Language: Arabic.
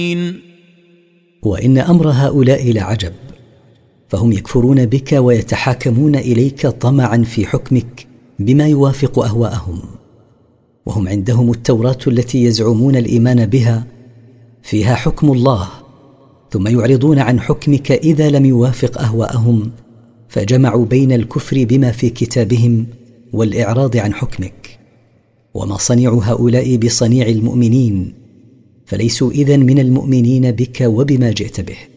وإن أمر هؤلاء لعجب، فهم يكفرون بك ويتحاكمون إليك طمعا في حكمك بما يوافق أهواءهم، وهم عندهم التوراة التي يزعمون الإيمان بها فيها حكم الله، ثم يعرضون عن حكمك إذا لم يوافق أهواءهم، فجمعوا بين الكفر بما في كتابهم والإعراض عن حكمك. وما صنيع هؤلاء بصنيع المؤمنين، فليسوا إذن من المؤمنين بك وبما جئت به.